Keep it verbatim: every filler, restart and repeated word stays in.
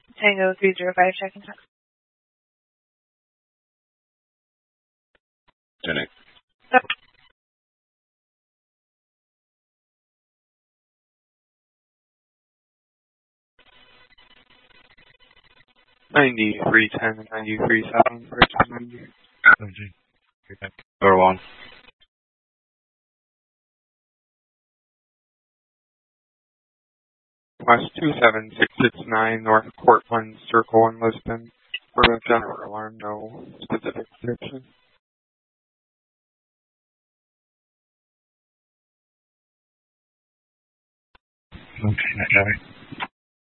Tango three zero five, checking text. Jenny. Yep. ninety-three ten and ninety-three seven for ten ninety. Door one. West two seven six six nine, North Portland Circle in Lisbon. For a general alarm, no specific description. Okay, okay.